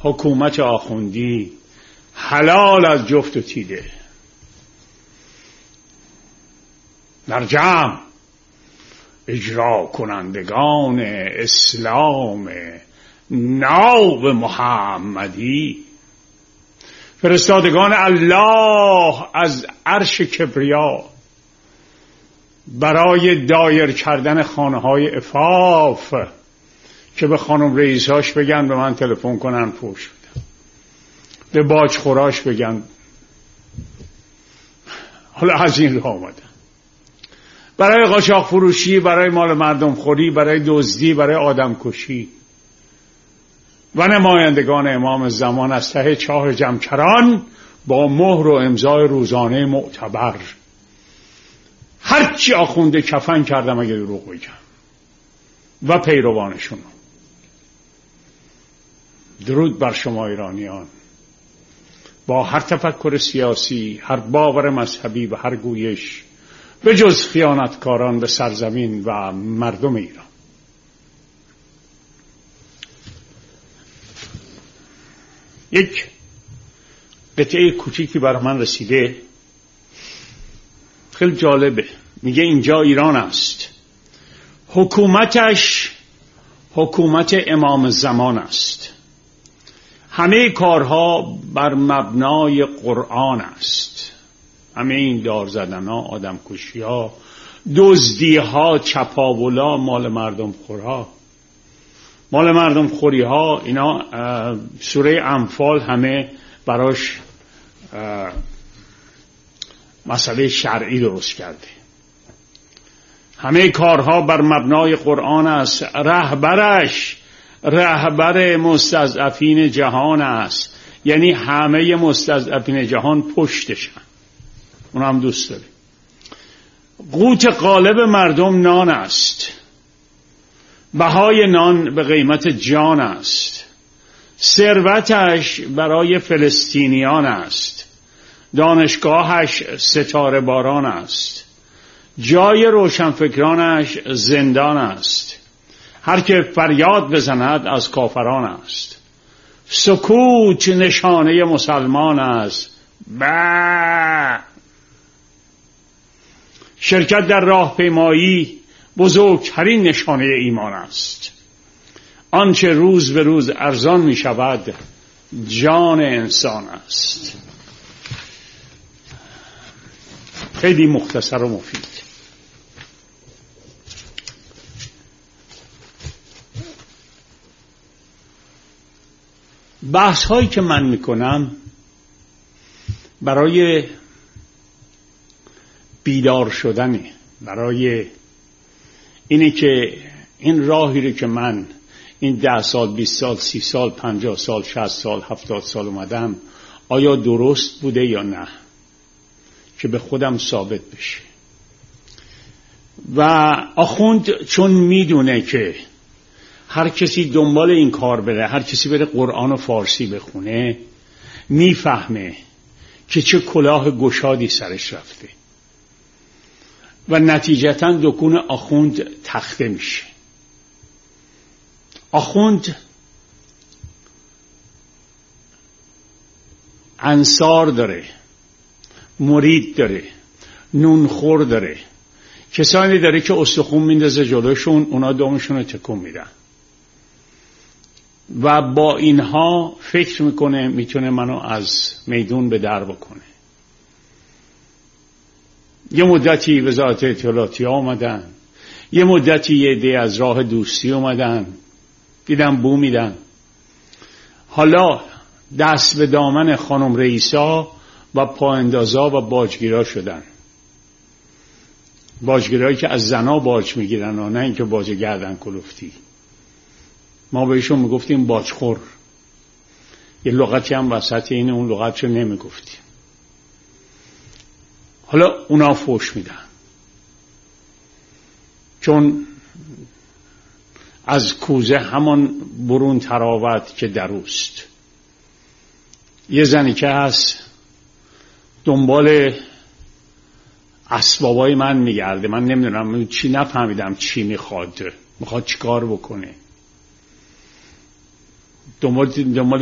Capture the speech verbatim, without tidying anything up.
حکومت آخوندی حلال از جفت و تیده. در جمع اجرا کنندگان اسلام ناب محمدی، فرستادگان الله از عرش کبریا برای دایر کردن خانه های عفاف که به خانم رئیساش بگن به من تلفن کنن پوش بدن، به باج خوراش بگن. حالا از این راه آمدن برای قاچاق فروشی، برای مال مردم خوری، برای دزدی، برای آدم کشی. و نمایندگان امام زمان از ته چاه جمکران با مهر و امضای روزانه معتبر هرچی آخونده کفن کردم اگه دروغ بگم، و پیروانشون. درود بر شما ایرانیان، با هر تفکر سیاسی، هر باور مذهبی و هر گویش، به جز خیانتکاران به سرزمین و مردم ایران. یک قطعه کوچیکی برای من رسیده، خیلی جالبه. میگه اینجا ایران است، حکومتش حکومت امام زمان است، همه کارها بر مبنای قرآن است، همه این دار زدن ها، آدم کشی ها، دزدی ها، چپاولا، مال مردم خورها، مال مردم خوری ها، اینا سوره انفال همه براش مسئله شرعی درست کرده. همه کارها بر مبنای قرآن است، رهبرش رهبر مستضعفین جهان است، یعنی همه مستضعفین جهان پشتشن، اون هم دوست داره. قوت غالب مردم نان است، بهای نان به قیمت جان است، ثروتش برای فلسطینیان است، دانشگاهش ستاره باران است، جای روشنفکرانش زندان است، هر که فریاد بزند از کافران است، سکوت نشانه مسلمان است. با شرکت در راهپیمایی بزرگترین نشانه ایمان است. آنچه روز به روز ارزان می شود جان انسان است. خیلی مختصر و مفید. بحث هایی که من می کنم برای بیدار شدنه، برای اینه که این راهی رو که من این ده سال، بیست سال، سی سال، پنجاه سال، شصت سال، هفتاد سال اومدم آیا درست بوده یا نه، که به خودم ثابت بشه. و آخوند چون میدونه که هر کسی دنبال این کار بره، هر کسی بره قرآن و فارسی بخونه، میفهمه که چه کلاه گشادی سرش رفته و نتیجتاً دکون آخوند تخته میشه. آخوند انصار داره، مرید داره، نونخور داره، کسانی داره که استخون میندازه جلوشون، اونا دومشون رو تکون میدن و با اینها فکر میکنه میتونه منو از میدون به در بکنه. یه مدتی وزارت اطلاعاتی ها اومدن، یه مدتی یه عده از راه دوستی اومدن، دیدم بو میدن. حالا دست به دامن خانم رئیسا و پااندازا و باجگیرا شدن. باجگیرایی که از زنا باج میگیرن و نه اینکه باج گردن کلفتی. ما بهشون میگفتیم باجخور، یه لغتی هم وسط این اون لغتشو نمیگفتیم. حالا اونا فوش میدن چون از کوزه همان برون تراوت که دروست. یه زنی که هست دنبال اسبابای من میگرده، من نمیدونم چی، نفهمیدم چی میخواد، میخواد چی کار بکنه، دنبال دنبال